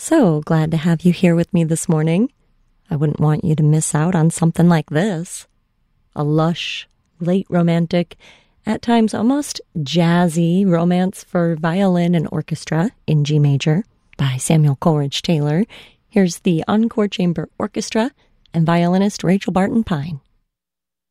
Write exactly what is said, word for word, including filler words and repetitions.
So glad to have you here with me this morning. I wouldn't want you to miss out on something like this. A lush, late romantic, at times almost jazzy romance for violin and orchestra in G major by Samuel Coleridge Taylor. Here's the Encore Chamber Orchestra and violinist Rachel Barton Pine.